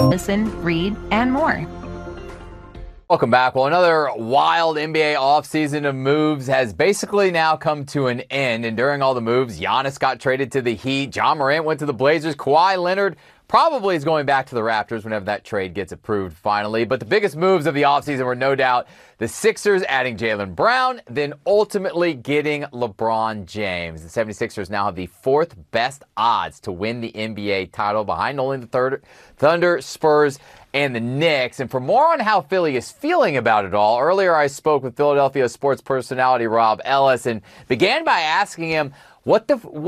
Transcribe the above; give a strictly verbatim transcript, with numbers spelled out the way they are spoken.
Listen, read, and more. Welcome back. Well, another wild N B A offseason of moves has basically now come to an end. And during all the moves, Giannis got traded to the Heat. Ja Morant went to the Blazers. Kawhi Leonard probably is going back to the Raptors whenever that trade gets approved finally. But the biggest moves of the offseason were no doubt the Sixers adding Jaylen Brown, then ultimately getting LeBron James. The seventy-sixers now have the fourth best odds to win the N B A title behind only the third Thunder, Spurs, and the Knicks. And for more on how Philly is feeling about it all, earlier I spoke with Philadelphia sports personality Rob Ellis and began by asking him what the